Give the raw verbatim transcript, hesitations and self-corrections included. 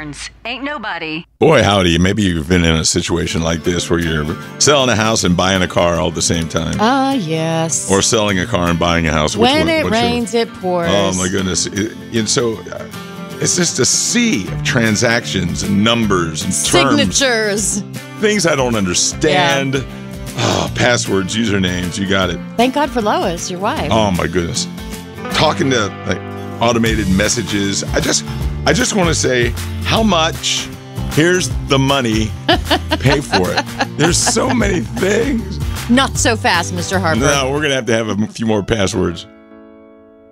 Burns. Ain't nobody. Boy, howdy. Maybe you've been in a situation like this where you're selling a house and buying a car all at the same time. Ah, uh, yes. Or selling a car and buying a house. When Which it one, rains, your, it pours. Oh, my goodness. It, and so uh, it's just a sea of transactions and numbers and terms. Signatures. Things I don't understand. Yeah. Oh, passwords, usernames. You got it. Thank God for Lois, your wife. Oh, my goodness. Talking to like automated messages. I just I just want to say how much, here's the money, pay for it. There's so many things. Not so fast, Mister Harper. No, we're going to have to have a few more passwords.